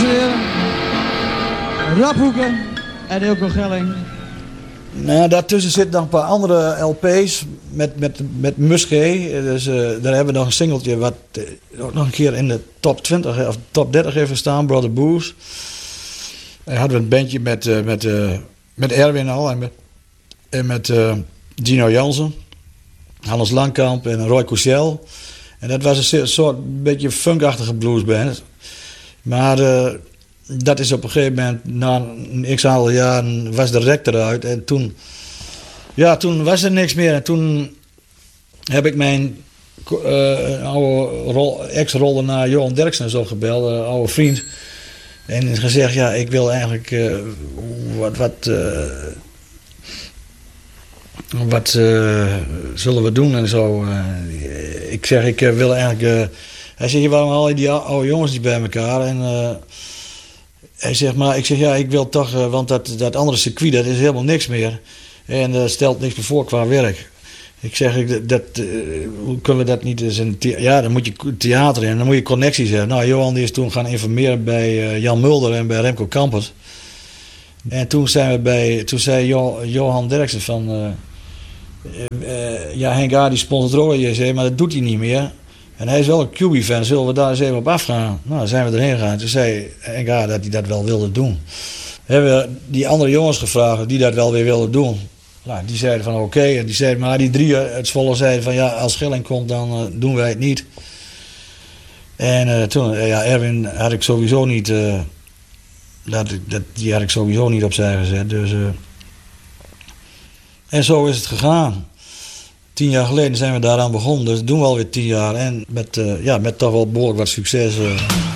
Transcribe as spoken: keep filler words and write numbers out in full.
en heren. Rob Hoeken en Ilko Gelling. Nou, daartussen zitten nog een paar andere L P's met, met, met Musqué. Dus uh, daar hebben we nog een singeltje wat uh, ook nog een keer in de top twintig of top dertig heeft gestaan, Brother Boos. Daar hadden we een bandje met, uh, met, uh, met Erwin al en met, en met uh, Gino Jansen, Hannes Langkamp en Roy Couchel. En dat was een soort beetje funkachtige bluesband. Maar uh, dat is op een gegeven moment, na een x aantal jaren, was de rek eruit. En toen, ja, toen was er niks meer. En toen heb ik mijn uh, oude ex-rollenaar Johan Derksen zo gebeld, een oude vriend. En gezegd, ja, ik wil eigenlijk uh, wat... wat uh, Wat uh, zullen we doen en zo. Uh, ik zeg, ik uh, wil eigenlijk... Uh, hij zegt, waarom haal je die oude jongens niet bij elkaar? En uh, hij zegt, maar ik zeg, ja, ik wil toch... Uh, want dat, dat andere circuit, dat is helemaal niks meer. En uh, stelt niks meer voor qua werk. Ik zeg, ik, dat, uh, hoe kunnen we dat niet eens in... Ja, dan moet je theater in, dan moet je connecties hebben. Nou, Johan die is toen gaan informeren bij uh, Jan Mulder en bij Remco Kampert. En toen zijn we bij... Toen zei jo, Johan Derksen van... Uh, Uh, ja, Henk A. die sponsort ook J C, maar dat doet hij niet meer. En hij is wel een Q B-fan, zullen we daar eens even op afgaan? Nou, dan zijn we erheen gegaan. Toen zei Henk A. dat hij dat wel wilde doen. We hebben die andere jongens gevraagd die dat wel weer wilden doen. Nou, die zeiden van oké. Okay. En die zeiden, maar die drie uit Zwolle zeiden van ja, als Gelling komt, dan uh, doen wij het niet. En uh, toen, uh, ja, Erwin had ik sowieso niet... Uh, dat, dat, die had ik sowieso niet opzij gezet, dus... Uh, En zo is het gegaan. Tien jaar geleden zijn we daaraan begonnen, dus dat doen we alweer tien jaar. En met, uh, ja, met toch wel behoorlijk wat succes. Uh.